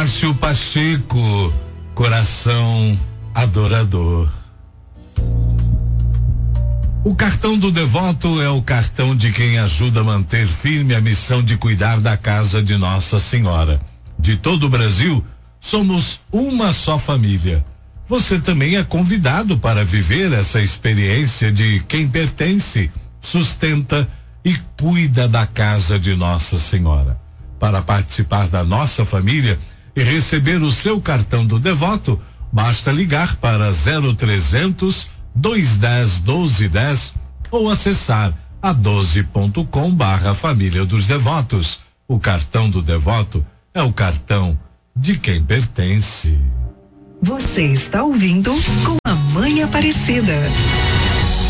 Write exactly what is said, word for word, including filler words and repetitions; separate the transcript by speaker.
Speaker 1: Márcio Pacheco, Coração Adorador. O cartão do devoto é o cartão de quem ajuda a manter firme a missão de cuidar da casa de Nossa Senhora. De todo o Brasil, somos uma só família. Você também é convidado para viver essa experiência de quem pertence, sustenta e cuida da casa de Nossa Senhora. Para participar da nossa família e receber o seu cartão do devoto, basta ligar para zero trezentos, dois dez, doze dez ou acessar a doze ponto com barra família dos devotos. O cartão do devoto é o cartão de quem pertence.
Speaker 2: Você está ouvindo com a Mãe Aparecida.